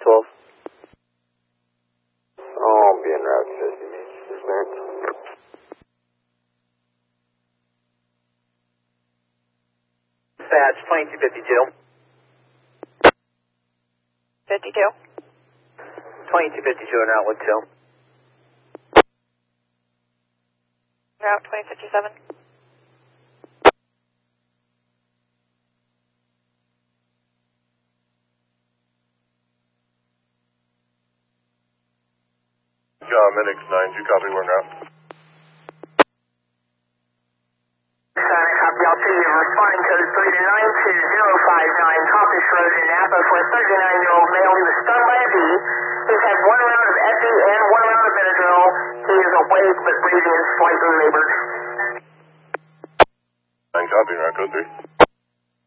12. I'll be en route 50 meters. That's 2252. 52. 2252 en route with 2. Route 2057. Minix 9, copy, we're now. Copy, I'll see you. Responding code 3292059, Coppice Road in Napa for a 39-year-old male. He was stunned by a bee. He's had 1 round of Epi and 1 round of Benadryl. He is awake but breathing is slightly labored. 9, copy, route code 3.